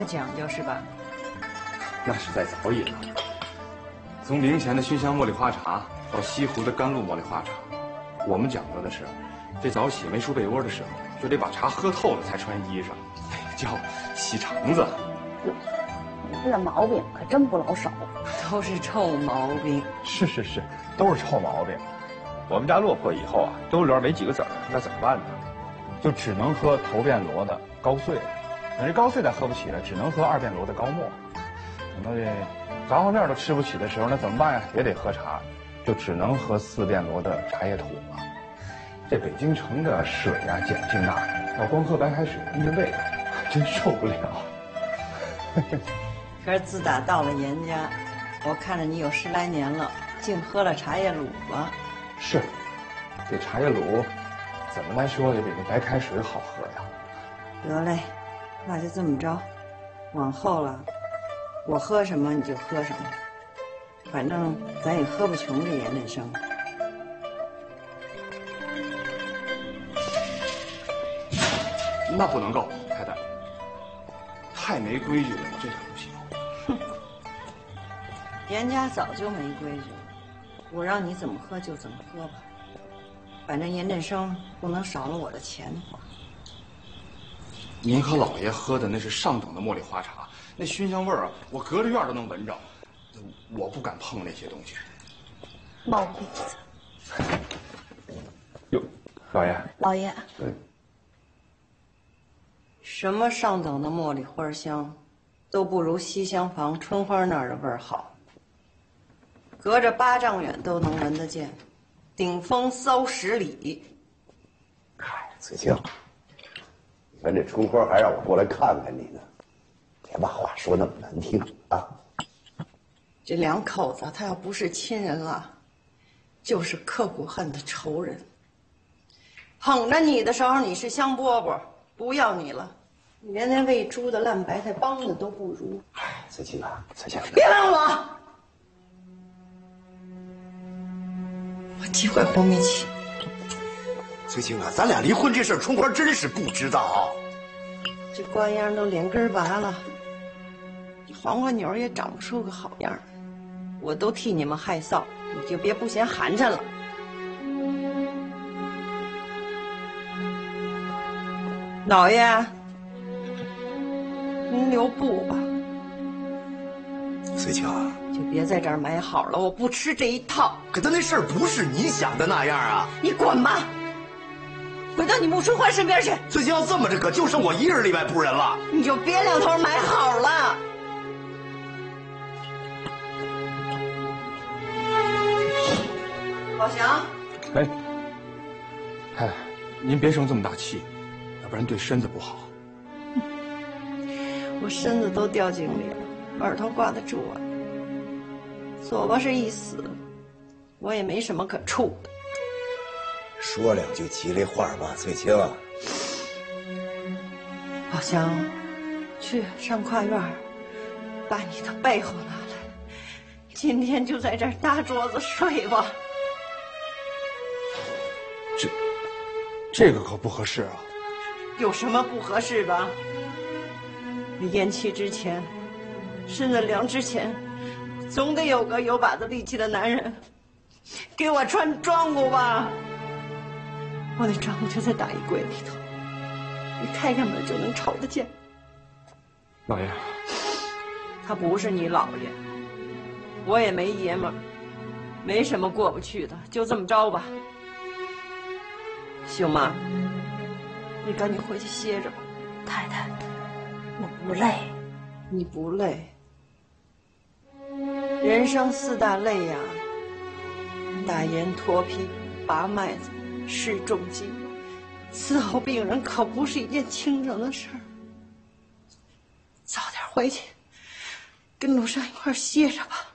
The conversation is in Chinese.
讲究是吧？ 那是在早已了。从明前的熏香茉莉花茶到西湖的甘露茉莉花茶，我们讲究的是，这早起没梳被窝的时候，就得把茶喝透了才穿衣裳，那个叫洗肠子。 你这毛病可真不老少， 都是臭毛病。 是，都是臭毛病。我们家落魄以后啊，兜里没几个子儿，那怎么办呢？就只能喝头遍罗的高碎了。等这高碎再喝不起了，只能喝2遍罗的高沫。等到这杂货面都吃不起的时候，那怎么办呀？也得喝茶，就只能喝4遍罗的茶叶土了。这北京城的水呀，碱性大，要光喝白开水，这胃真受不了。 可是自打到了严家，我看着你有10来年了，净喝了茶叶卤了。 是，这茶叶卤怎么来说也比那白开水好喝呀。 得嘞，那就这么着，往后了，我喝什么你就喝什么，反正咱也喝不穷这严振生。 那不能够，太太，太没规矩了，这可不行。 哼，严家早就没规矩了，我让你怎么喝就怎么喝吧，反正严振生不能少了我的钱花。 您和老爷喝的那是上等的茉莉花茶，那熏香味儿啊，我隔着院都能闻着，我不敢碰那些东西。 毛鼻子。 哟，老爷。 老爷。 什么上等的茉莉花香，都不如西厢房春花那儿的味儿好。隔着8丈远都能闻得见，顶风骚10里。 嗨，翠青，你看这春花还让我过来看看你呢，别把话说那么难听啊！ 这2口子他要不是亲人了，就是刻骨恨的仇人。捧着你的时候你是香饽饽，不要你了，你连那喂猪的烂白菜帮子都不如。 哎，翠青啊，翠青， 别问我，我机会不没起。 翠青啊，咱俩离婚这事儿，春花真是不知道。 这官样都脸根拔了，你黄瓜钮也长不出个好样，我都替你们害臊，你就别不嫌寒碜了。老爷，您留步吧。 翠青啊， 就别在这儿买好了，我不吃这一套。 可他那事儿不是你想的那样啊！ 你滚吧，回到你穆春花身边去。 翠青要这么着，可就剩我一人里外不人了。 你就别两头买好了。宝祥， 哎，太太，您别生这么大气，要不然对身子不好。 我身子都掉井里了，耳朵挂得住啊。左巴是一死，我也没什么可处的。 说2句吉利话吧，翠青。 宝祥，去上跨院，把你的被子拿来，今天就在这儿搭桌子睡吧。 这个可不合适啊！ 有什么不合适的？你咽气之前，身子凉之前，总得有个有把子力气的男人给我穿庄裤吧。我那庄裤就在大衣柜里头，你开开门就能瞅得见。 老爷， 他不是你姥爷，我也没爷们儿，没什么过不去的，就这么着吧。秀妈，你赶紧回去歇着吧。 太太，我不累。 你不累？人生4大累呀：打盐、脱皮、拔麦子、施重金。伺候病人可不是一件轻省的事儿。早点回去，跟陆山一块儿歇着吧。